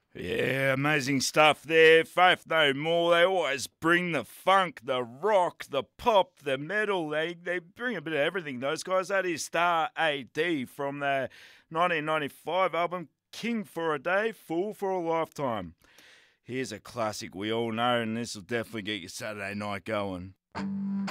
Yeah, amazing stuff there. Faith No More. They always bring the funk, the rock, the pop, the metal. They bring a bit of everything, those guys. That is Star AD from the 1995 album King for a Day, Fool for a Lifetime. Here's a classic we all know, and this will definitely get your Saturday night going.